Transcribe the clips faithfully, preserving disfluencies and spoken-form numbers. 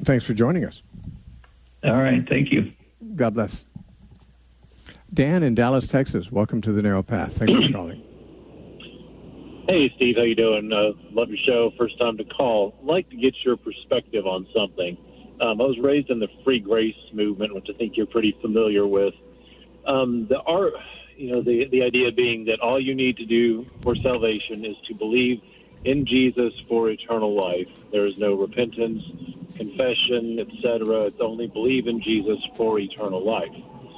Thanks for joining us. All right. Thank you. God bless. Dan in Dallas, Texas. Welcome to The Narrow Path. Thanks for calling. Hey, Steve. How you doing? Uh, love your show. First time to call. I'd like to get your perspective on something. Um, I was raised in the free grace movement, which I think you're pretty familiar with. Um, the art, you know, the the idea being that all you need to do for salvation is to believe in Jesus for eternal life. There is no repentance, confession, et cetera. It's only believe in Jesus for eternal life.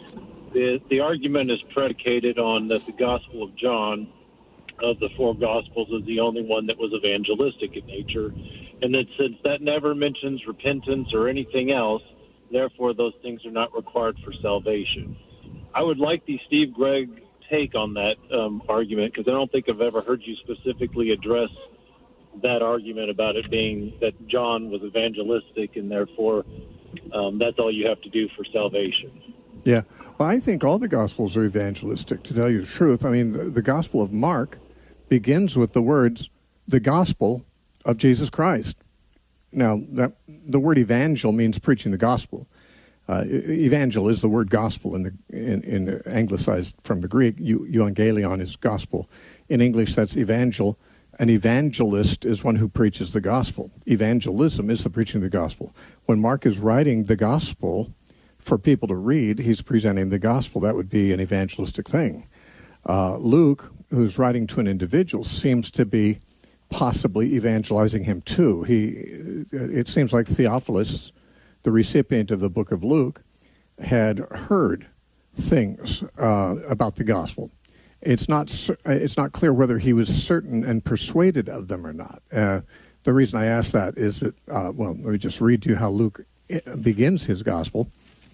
The the argument is predicated on that the Gospel of John, of the four Gospels, is the only one that was evangelistic in nature, and that since that never mentions repentance or anything else, therefore those things are not required for salvation. I would like the Steve Gregg take on that um, argument, because I don't think I've ever heard you specifically address that argument about it being that John was evangelistic and therefore um, that's all you have to do for salvation. Yeah. Well, I think all the Gospels are evangelistic, to tell you the truth. I mean, the, the Gospel of Mark begins with the words, the Gospel of Jesus Christ. Now, that, the word evangel means preaching the gospel. Uh, evangel is the word gospel in the in, in anglicized from the Greek. Euangelion is gospel. In English, that's evangel. An evangelist is one who preaches the gospel. Evangelism is the preaching of the gospel. When Mark is writing the gospel for people to read, he's presenting the gospel. That would be an evangelistic thing. Uh, Luke, who's writing to an individual, seems to be possibly evangelizing him too. He, it seems like Theophilus, the recipient of the book of Luke, had heard things uh, about the gospel. It's not it's not clear whether he was certain and persuaded of them or not. Uh, the reason I ask that is that, uh, well, let me just read to you how Luke begins his gospel.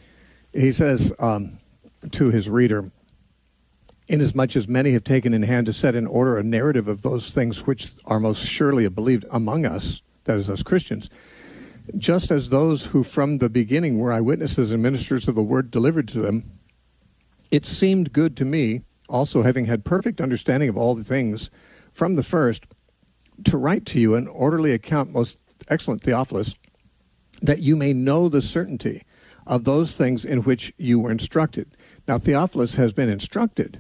He says um, to his reader, "Inasmuch as many have taken in hand to set in order a narrative of those things which are most surely believed among us," that is, us Christians, "just as those who from the beginning were eyewitnesses and ministers of the word delivered to them, it seemed good to me, also having had perfect understanding of all the things from the first, to write to you an orderly account, most excellent Theophilus, that you may know the certainty of those things in which you were instructed." Now, Theophilus has been instructed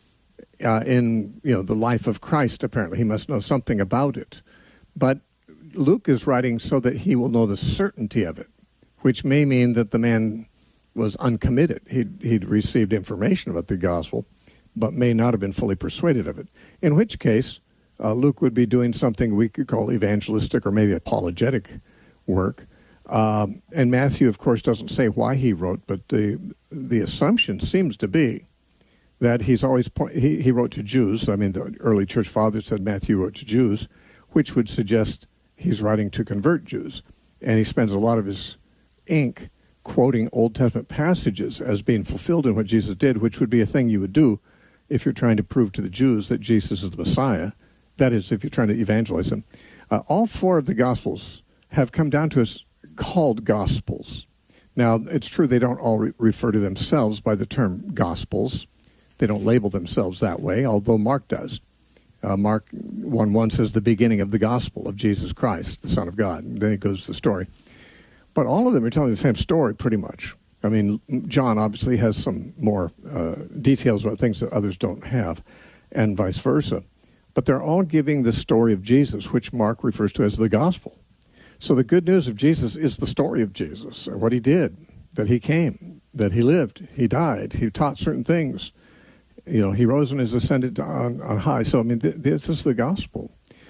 uh, in you know the life of Christ, apparently. He must know something about it. But Luke is writing so that he will know the certainty of it, which may mean that the man was uncommitted. He'd, he'd received information about the gospel, but may not have been fully persuaded of it, in which case uh, Luke would be doing something we could call evangelistic or maybe apologetic work. Um, and Matthew, of course, doesn't say why he wrote, but the the assumption seems to be that he's always po- he, he wrote to Jews. I mean, the early church fathers said Matthew wrote to Jews, which would suggest he's writing to convert Jews. And he spends a lot of his ink quoting Old Testament passages as being fulfilled in what Jesus did, which would be a thing you would do if you're trying to prove to the Jews that Jesus is the Messiah. That is, if you're trying to evangelize them. Uh, all four of the Gospels have come down to us called Gospels. Now, it's true they don't all re- refer to themselves by the term Gospels. They don't label themselves that way, although Mark does. Uh, Mark one one says the beginning of the gospel of Jesus Christ, the Son of God. And then it goes to the story. But all of them are telling the same story pretty much. I mean, John obviously has some more uh, details about things that others don't have, and vice versa. But they're all giving the story of Jesus, which Mark refers to as the gospel. So the good news of Jesus is the story of Jesus, and what he did, that he came, that he lived, he died, he taught certain things. You know, he rose and is ascended on, on high. So, I mean, th- this is the gospel.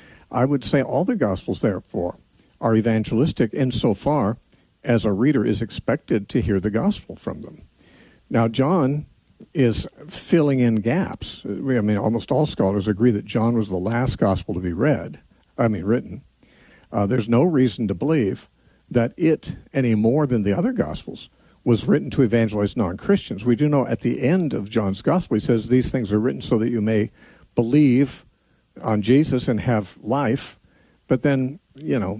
I would say all the gospels, therefore, are evangelistic insofar as a reader is expected to hear the gospel from them. Now, John is filling in gaps. I mean, almost all scholars agree that John was the last gospel to be read, I mean, written. Uh, there's no reason to believe that it, any more than the other gospels, was written to evangelize non-Christians. We do know at the end of John's gospel, he says, these things are written so that you may believe on Jesus and have life. But then, you know,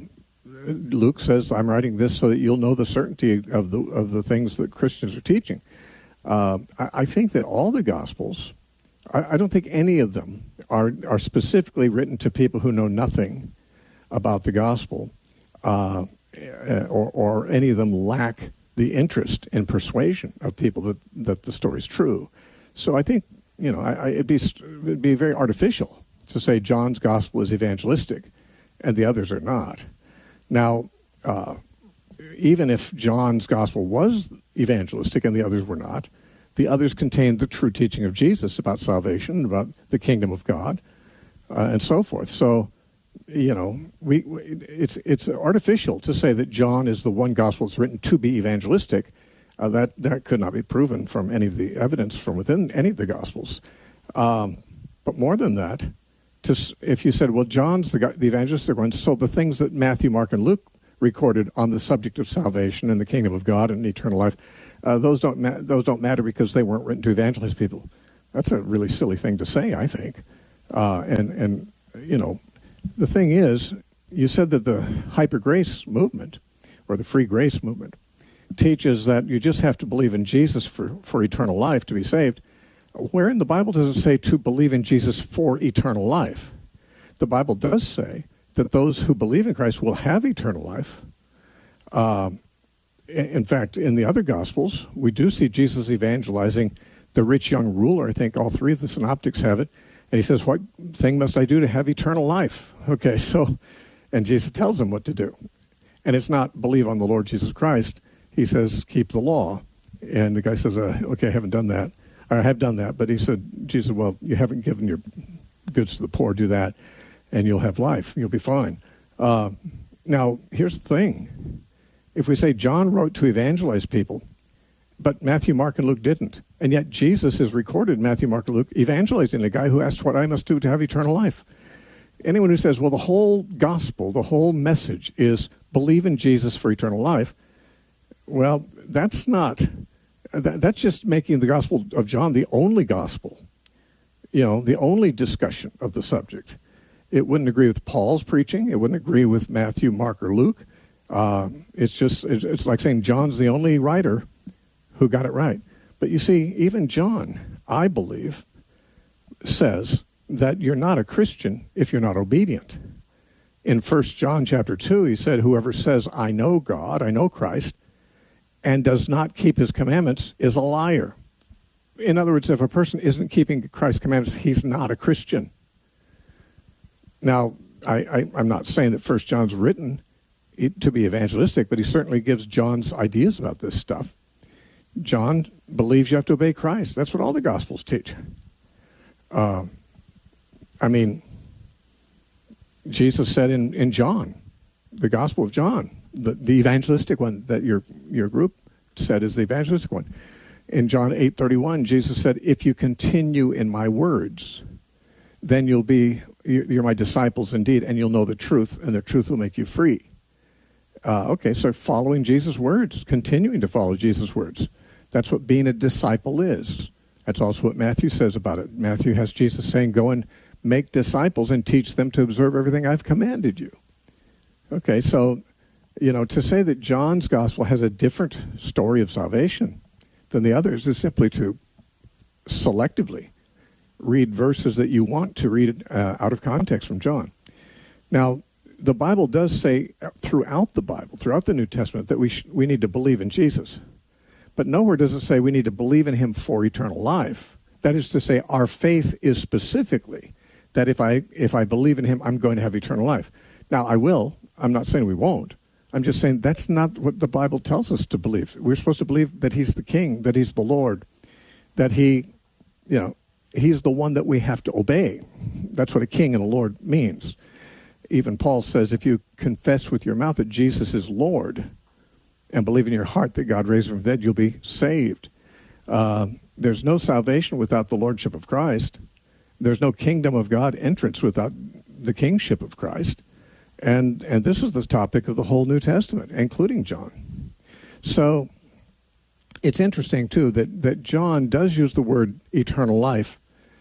Luke says, I'm writing this so that you'll know the certainty of the of the things that Christians are teaching. Uh, I, I think that all the Gospels, I, I don't think any of them are, are specifically written to people who know nothing about the gospel. Uh, uh, or, or any of them lack the interest and persuasion of people that, that the story's true. So I think, you know, I, I, it'd, be, it'd be very artificial to say John's gospel is evangelistic and the others are not. Now, uh, even if John's gospel was evangelistic and the others were not, the others contained the true teaching of Jesus about salvation, about the kingdom of God, uh, and so forth. So, you know, we, we it's it's artificial to say that John is the one gospel that's written to be evangelistic. Uh, that that could not be proven from any of the evidence from within any of the gospels. Um, but more than that, to, if you said, well, John's the, the evangelistic one, so the things that Matthew, Mark, and Luke recorded on the subject of salvation and the kingdom of God and eternal life, uh, those don't ma- those don't matter because they weren't written to evangelize people. That's a really silly thing to say, I think. Uh, and and you know. The thing is, you said that the hyper grace movement, or the free grace movement, teaches that you just have to believe in Jesus for, for eternal life to be saved. Where in the Bible does it say to believe in Jesus for eternal life? The Bible does say that those who believe in Christ will have eternal life. Um, in fact, in the other Gospels, we do see Jesus evangelizing the rich young ruler. I think all three of the synoptics have it. And he says, what thing must I do to have eternal life? Okay, so, and Jesus tells him what to do. And it's not believe on the Lord Jesus Christ. He says, keep the law. And the guy says, uh, okay, I haven't done that. I have done that. But he said, Jesus, well, you haven't given your goods to the poor, do that, and you'll have life. You'll be fine. Uh, now, here's the thing. If we say John wrote to evangelize people, but Matthew, Mark, and Luke didn't. And yet Jesus is recorded, Matthew, Mark, and Luke, evangelizing a guy who asked what I must do to have eternal life. Anyone who says, well, the whole gospel, the whole message is believe in Jesus for eternal life, well, that's not, that, that's just making the gospel of John the only gospel, you know, the only discussion of the subject. It wouldn't agree with Paul's preaching. It wouldn't agree with Matthew, Mark, or Luke. Uh, it's just, it's, it's like saying John's the only writer who got it right. But you see, even John, I believe, says that you're not a Christian if you're not obedient. In First John chapter two, he said, whoever says, I know God, I know Christ, and does not keep his commandments is a liar. In other words, if a person isn't keeping Christ's commandments, he's not a Christian. Now, I, I, I'm not saying that First John's written to be evangelistic, but he certainly gives John's ideas about this stuff. John believes you have to obey Christ. That's what all the Gospels teach. Uh, I mean, Jesus said in, in John, the Gospel of John, the, the evangelistic one that your your group said is the evangelistic one. In John eight thirty-one, Jesus said, if you continue in my words, then you'll be, you're my disciples indeed, and you'll know the truth, and the truth will make you free. Uh, okay, so following Jesus' words, continuing to follow Jesus' words. That's what being a disciple is. That's also what Matthew says about it. Matthew has Jesus saying, go and make disciples and teach them to observe everything I've commanded you. Okay, so, you know, to say that John's gospel has a different story of salvation than the others is simply to selectively read verses that you want to read uh, out of context from John. Now, the Bible does say throughout the Bible, throughout the New Testament, that we sh- we need to believe in Jesus. But nowhere does it say we need to believe in him for eternal life. That is to say, our faith is specifically that if I if I believe in him, I'm going to have eternal life. Now, I will. I'm not saying we won't. I'm just saying that's not what the Bible tells us to believe. We're supposed to believe that he's the king, that he's the Lord, that he, you know, he's the one that we have to obey. That's what a king and a Lord means. Even Paul says if you confess with your mouth that Jesus is Lord and believe in your heart that God raised him from the dead, you'll be saved. Uh, there's no salvation without the lordship of Christ. There's no kingdom of God entrance without the kingship of Christ. And and this is the topic of the whole New Testament, including John. So it's interesting, too, that, that John does use the word eternal life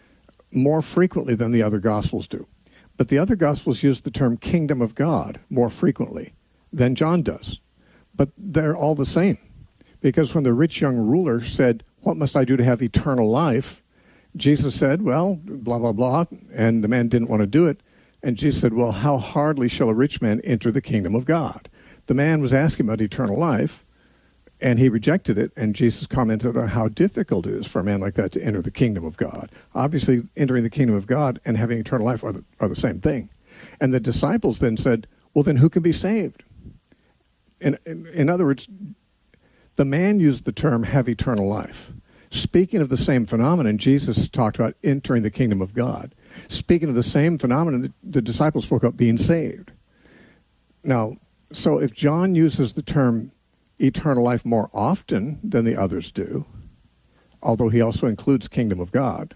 more frequently than the other Gospels do. But the other Gospels use the term kingdom of God more frequently than John does. But they're all the same. Because when the rich young ruler said, what must I do to have eternal life? Jesus said, well, blah, blah, blah. And the man didn't want to do it. And Jesus said, well, how hardly shall a rich man enter the kingdom of God? The man was asking about eternal life, and he rejected it, and Jesus commented on how difficult it is for a man like that to enter the kingdom of God. Obviously, entering the kingdom of God and having eternal life are the, are the same thing. And the disciples then said, well, then who can be saved? In, in, in other words, the man used the term have eternal life. Speaking of the same phenomenon, Jesus talked about entering the kingdom of God. Speaking of the same phenomenon, the, the disciples spoke about being saved. Now, so if John uses the term eternal life more often than the others do, although he also includes kingdom of God,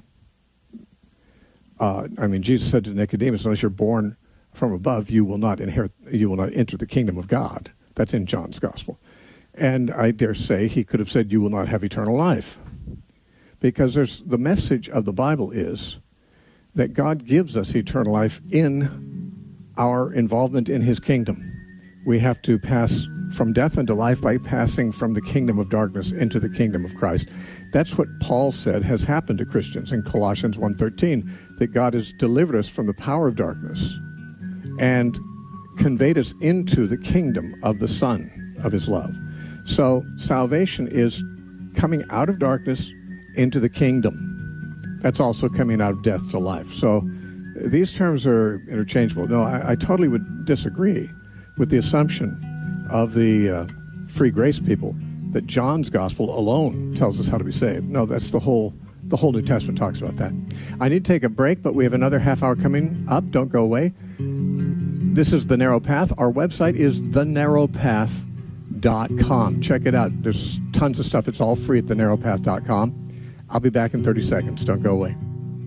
uh, I mean, Jesus said to Nicodemus, unless you're born from above, you will not inherit, you will not enter the kingdom of God. That's in John's gospel. And I dare say he could have said, you will not have eternal life. Because there's the message of the Bible is that God gives us eternal life in our involvement in his kingdom. We have to pass from death into life by passing from the kingdom of darkness into the kingdom of Christ. That's what Paul said has happened to Christians in Colossians one thirteen, that God has delivered us from the power of darkness and conveyed us into the kingdom of the Son of his love. So salvation is coming out of darkness into the kingdom. That's also coming out of death to life. So these terms are interchangeable. No, I, I totally would disagree with the assumption of the uh, free grace people that John's gospel alone tells us how to be saved. No, that's the whole the whole New Testament talks about that. I need to take a break, but we have another half hour coming up. Don't go away. This is The Narrow Path. Our website is the narrow path dot com. Check it out. There's tons of stuff. It's all free at the narrow path dot com. I'll be back in thirty seconds. Don't go away.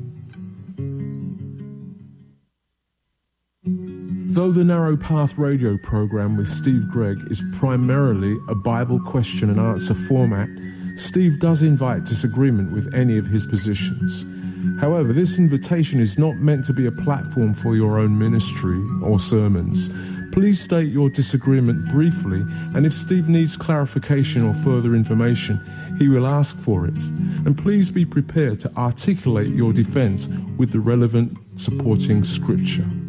Though the Narrow Path radio program with Steve Gregg is primarily a Bible question and answer format, Steve does invite disagreement with any of his positions. However, this invitation is not meant to be a platform for your own ministry or sermons. Please state your disagreement briefly, and if Steve needs clarification or further information, he will ask for it. And please be prepared to articulate your defense with the relevant supporting scripture.